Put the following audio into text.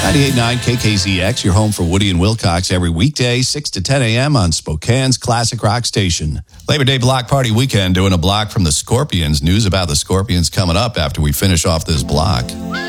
98.9 KKZX, your home for Woody and Wilcox every weekday, 6 to 10 a.m. on Spokane's Classic Rock Station. Labor Day Block Party Weekend, doing a block from the Scorpions. News about the Scorpions coming up after we finish off this block.